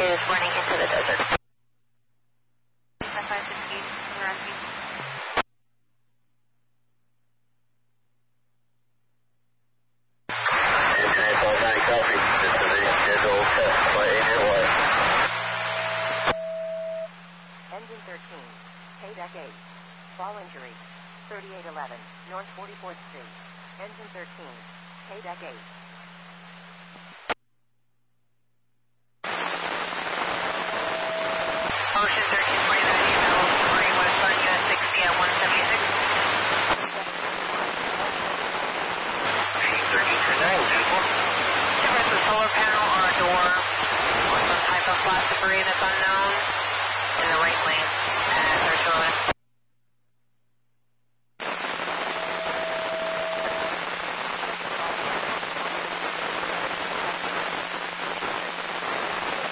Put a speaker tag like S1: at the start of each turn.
S1: is running into the desert.
S2: 5568, we're on you. Engine 13, K-Deck 8, fall injury, 3811, North 44th Street. Engine 13, K-Deck 8.
S1: Ocean 1329, email Marine Westbound Unit 60 at 176.
S3: Ocean 1329, beautiful.
S1: Difference a solar panel or a door or some type of flat debris that's unknown in the right lane at 1311.